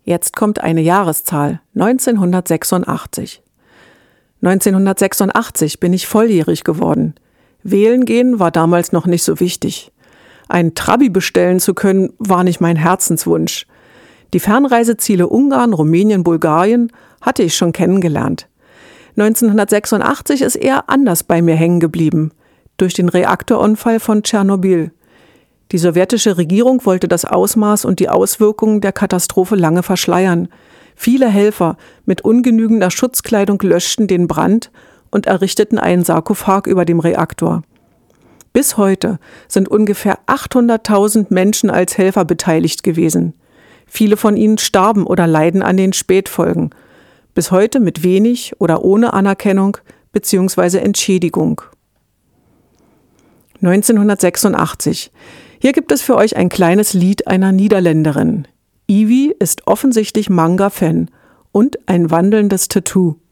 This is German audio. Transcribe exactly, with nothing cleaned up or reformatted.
Jetzt kommt eine Jahreszahl, neunzehnhundertsechsundachtzig. neunzehnhundertsechsundachtzig bin ich volljährig geworden. Wählen gehen war damals noch nicht so wichtig. Ein Trabi bestellen zu können, war nicht mein Herzenswunsch. Die Fernreiseziele Ungarn, Rumänien, Bulgarien hatte ich schon kennengelernt. neunzehnhundertsechsundachtzig ist eher anders bei mir hängen geblieben, durch den Reaktorunfall von Tschernobyl. Die sowjetische Regierung wollte das Ausmaß und die Auswirkungen der Katastrophe lange verschleiern. Viele Helfer mit ungenügender Schutzkleidung löschten den Brand und errichteten einen Sarkophag über dem Reaktor. Bis heute sind ungefähr achthunderttausend Menschen als Helfer beteiligt gewesen. Viele von ihnen starben oder leiden an den Spätfolgen. Bis heute mit wenig oder ohne Anerkennung bzw. Entschädigung. neunzehnhundertsechsundachtzig. Hier gibt es für euch ein kleines Lied einer Niederländerin. Ivy ist offensichtlich Manga-Fan und ein wandelndes Tattoo.